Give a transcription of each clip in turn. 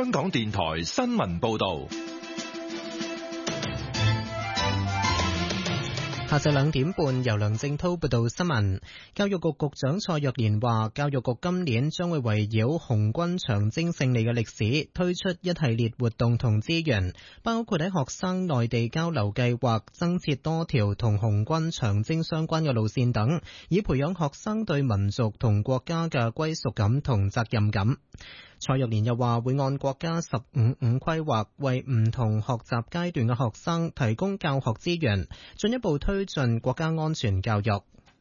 香港電台新聞報道。 下晝2點半，由梁正濤報道新聞。教育局局長蔡若蓮話，教育局今年將會圍繞紅軍長征勝利嘅歷史，推出一系列活動同資源，包括喺學生內地交流計劃增設多條同紅軍長征相關嘅路線等，以培養學生對民族同國家嘅歸屬感同責任感。蔡若蓮又話會按國家15-5規劃，為唔同學習階段嘅學生提供教學資源，進一步推進國家安全教育。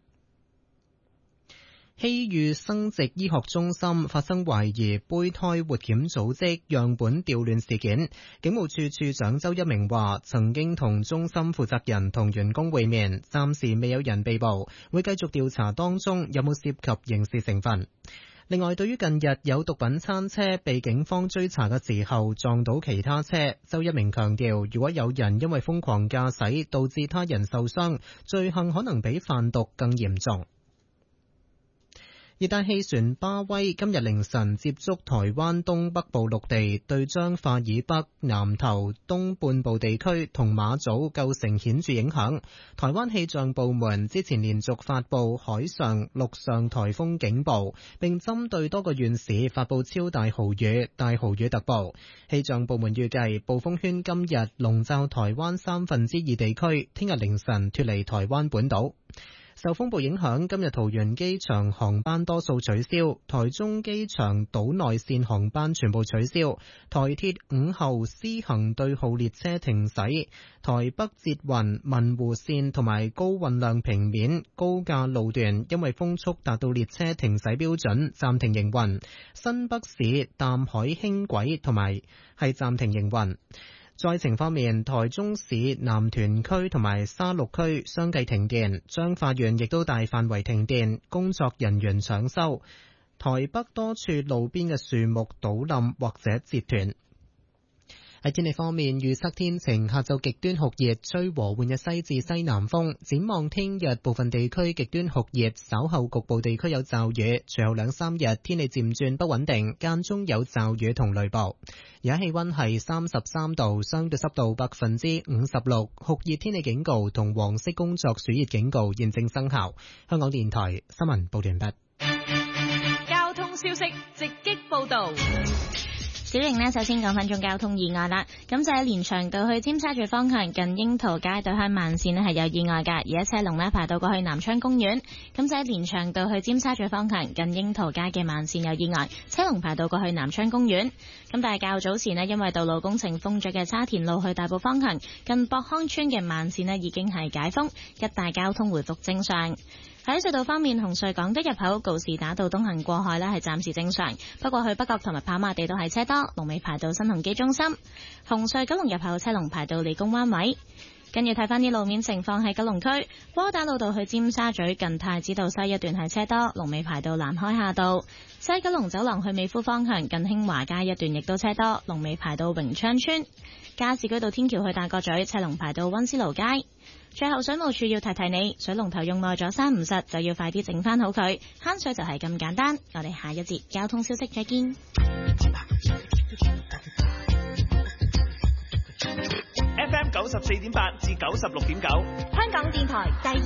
希裕生殖醫學中心發生懷疑胚胎活檢組織樣本調亂事件，警務處處長周一鳴話曾經同中心負責人同員工會面，暫時未有人被捕，會繼續調查當中有冇涉及刑事成分。另外，對於近日有毒品餐車被警方追查嘅時候撞到其他車，周一鳴強調，如果有人因為瘋狂駕駛導致他人受傷，罪行可能比販毒更嚴重。熱帶氣旋巴威今日凌晨接觸台灣東北部陸地，對彰化以北、南投東半部地區同馬祖構成顯著影響。台灣氣象部門之前連續發布海上、陸上颱風警報，並針對多個縣市發布超大豪雨、大豪雨特報。氣象部門預計暴風圈今日籠罩台灣2/3地區，聽日凌晨脫離台灣本島。受風暴影響，今日桃園機場航班多數取消，台中機場島內線航班全部取消，台鐵午後施行對號列車停駛，台北捷運文湖線同埋高運量平面高架路段因為風速達到列車停駛標準，暫停營運，新北市淡海輕軌同埋係暫停營運。災情方面，台中市南屯區同埋沙鹿區相繼停電，彰化縣亦都大範圍停電，工作人員搶修。台北多處路邊嘅樹木倒冧或者折斷。喺天氣方面，預測天晴，下晝極端酷熱，吹和緩嘅西至西南風。展望聽日部分地區極端酷熱，稍後局部地區有驟雨，隨後2-3日天氣漸轉不穩定，間中有驟雨同雷暴。而家氣溫係33度，相對濕度56%，酷熱天氣警告同黃色工作暑熱警告現正生效。香港電台新聞報完畢。 交通消息直擊報道。小瑩呢，首先講返宗交通意外啦。咁就喺連翔道去尖沙咀方向近櫻桃街對開慢線呢係有意外㗎，而家車龍呢排到過去南昌公園。咁就喺連翔道去尖沙咀方向近櫻桃街嘅慢線有意外，車龍排到過去南昌公園。咁但係較早前呢，因為道路工程封咗嘅沙田路去大埔方向近博康村嘅慢線呢已經係解封，一帶交通回復正常。喺隧道方面，紅隧港島入口告士打道東行過海呢係暫時正常，不過去北角同埋跑馬地都係車多，龍尾排到新鴻基中心。紅隧九龍入口車龍排到理工灣位。跟住睇翻啲路面情況，喺九龍區窩打老道去尖沙咀近太子道西一段係車多，龍尾排到南開下道。西九龍走廊去美孚方向近興華街一段亦都車多，龍尾排到榮昌村。加士居道天橋去大角咀車龍排到溫思勞街。最後水務署要提提你，水龍頭用耐咗閂唔實，就要快啲整翻好佢，慳水就係咁簡單。我哋下一節交通消息再見。 FM 94.8至96.9， 香港電台第